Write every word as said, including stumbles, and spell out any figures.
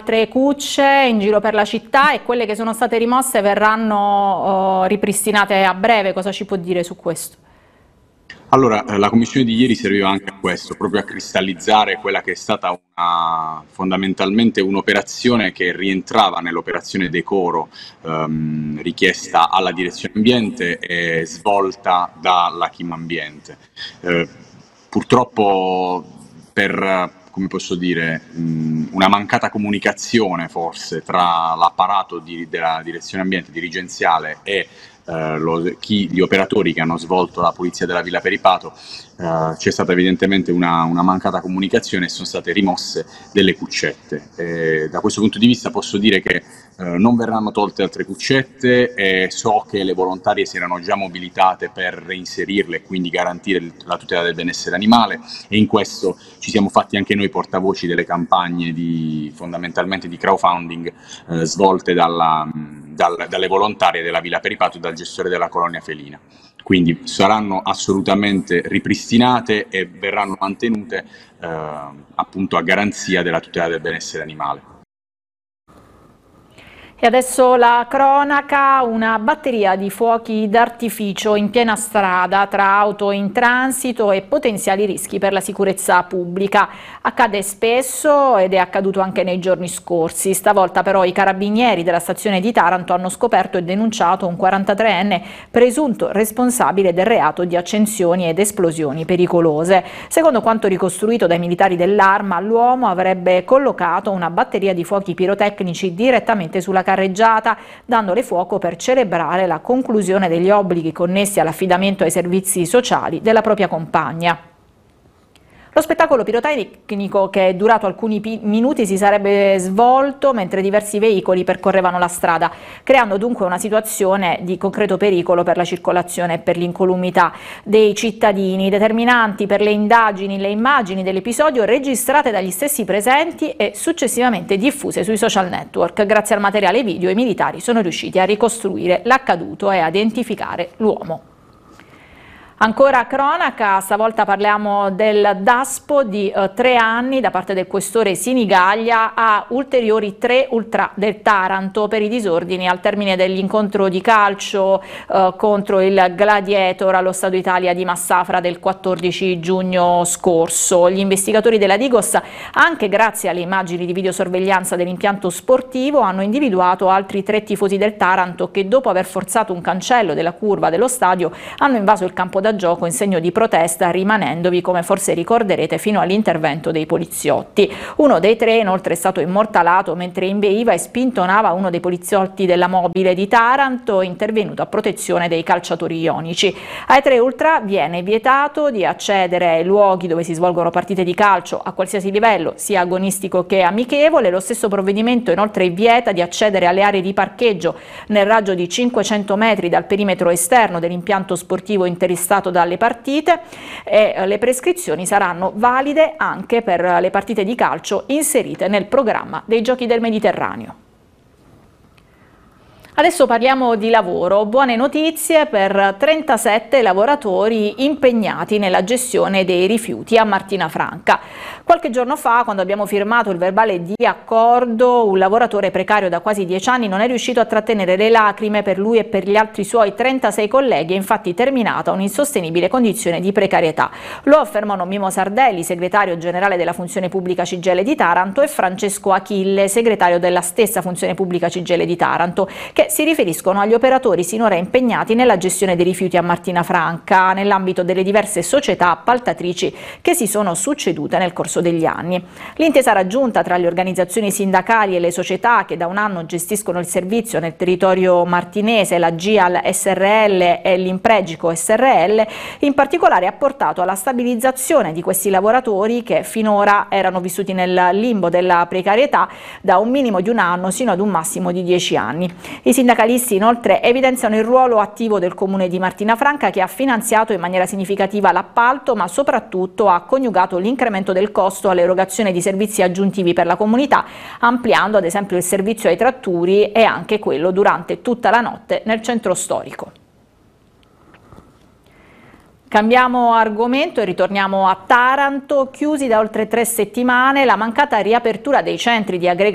altre cucce in giro per la città e quelle che sono state rimosse verranno uh, ripristinate a breve. Cosa ci può dire su questo? Allora, la commissione di ieri serviva anche a questo, proprio a cristallizzare quella che è stata una, fondamentalmente un'operazione che rientrava nell'operazione decoro ehm, richiesta alla direzione ambiente e svolta dalla Kim Ambiente. Eh, purtroppo per, come posso dire, mh, una mancata comunicazione forse tra l'apparato di, della direzione ambiente dirigenziale e Uh, lo, chi, gli operatori che hanno svolto la pulizia della Villa Peripato, uh, c'è stata evidentemente una, una mancata comunicazione e sono state rimosse delle cuccette. E da questo punto di vista posso dire che uh, non verranno tolte altre cuccette e so che le volontarie si erano già mobilitate per reinserirle e quindi garantire la tutela del benessere animale, e in questo ci siamo fatti anche noi portavoci delle campagne di, fondamentalmente di crowdfunding uh, svolte dalla Dal, dalle volontarie della Villa Peripato e dal gestore della colonia felina. Quindi saranno assolutamente ripristinate e verranno mantenute eh, appunto a garanzia della tutela del benessere animale. E adesso la cronaca: una batteria di fuochi d'artificio in piena strada tra auto in transito e potenziali rischi per la sicurezza pubblica. Accade spesso ed è accaduto anche nei giorni scorsi. Stavolta però i carabinieri della stazione di Taranto hanno scoperto e denunciato un quarantatreenne presunto responsabile del reato di accensioni ed esplosioni pericolose. Secondo quanto ricostruito dai militari dell'Arma, l'uomo avrebbe collocato una batteria di fuochi pirotecnici direttamente sulla carreggiata, dandole fuoco per celebrare la conclusione degli obblighi connessi all'affidamento ai servizi sociali della propria compagna. Lo spettacolo pirotecnico, che è durato alcuni minuti, si sarebbe svolto mentre diversi veicoli percorrevano la strada, creando dunque una situazione di concreto pericolo per la circolazione e per l'incolumità dei cittadini. Determinanti per le indagini le immagini dell'episodio registrate dagli stessi presenti e successivamente diffuse sui social network. Grazie al materiale video i militari sono riusciti a ricostruire l'accaduto e a identificare l'uomo. Ancora cronaca, stavolta parliamo del daspo di eh, tre anni da parte del questore Sinigaglia a ulteriori tre ultra del Taranto per i disordini al termine dell'incontro di calcio eh, contro il Gladiator allo Stadio Italia di Massafra del quattordici giugno scorso. Gli investigatori della Digos, anche grazie alle immagini di videosorveglianza dell'impianto sportivo, hanno individuato altri tre tifosi del Taranto che, dopo aver forzato un cancello della curva dello stadio, hanno invaso il campo da gioco in segno di protesta, rimanendovi, come forse ricorderete, fino all'intervento dei poliziotti. Uno dei tre inoltre è stato immortalato mentre inveiva e spintonava uno dei poliziotti della mobile di Taranto, intervenuto a protezione dei calciatori ionici. Ai tre ultra viene vietato di accedere ai luoghi dove si svolgono partite di calcio a qualsiasi livello, sia agonistico che amichevole. Lo stesso provvedimento inoltre vieta di accedere alle aree di parcheggio nel raggio di cinquecento metri dal perimetro esterno dell'impianto sportivo interessato dalle partite, e le prescrizioni saranno valide anche per le partite di calcio inserite nel programma dei Giochi del Mediterraneo. Adesso parliamo di lavoro. Buone notizie per trentasette lavoratori impegnati nella gestione dei rifiuti a Martina Franca. Qualche giorno fa, quando abbiamo firmato il verbale di accordo, un lavoratore precario da quasi dieci anni non è riuscito a trattenere le lacrime. Per lui e per gli altri suoi trentasei colleghi è infatti terminata un'insostenibile condizione di precarietà. Lo affermano Mimo Sardelli, segretario generale della Funzione Pubblica C G I L di Taranto, e Francesco Achille, segretario della stessa Funzione Pubblica C G I L di Taranto, che si riferiscono agli operatori sinora impegnati nella gestione dei rifiuti a Martina Franca nell'ambito delle diverse società appaltatrici che si sono succedute nel corso degli anni. L'intesa raggiunta tra le organizzazioni sindacali e le società che da un anno gestiscono il servizio nel territorio martinese, la G I A L S R L e l'Impregico S R L, in particolare ha portato alla stabilizzazione di questi lavoratori che finora erano vissuti nel limbo della precarietà da un minimo di un anno sino ad un massimo di dieci anni. I sindacalisti inoltre evidenziano il ruolo attivo del Comune di Martina Franca, che ha finanziato in maniera significativa l'appalto, ma soprattutto ha coniugato l'incremento del costo all'erogazione di servizi aggiuntivi per la comunità, ampliando ad esempio il servizio ai tratturi e anche quello durante tutta la notte nel centro storico. Cambiamo argomento e ritorniamo a Taranto. Chiusi da oltre tre settimane, la mancata riapertura dei centri di aggregazione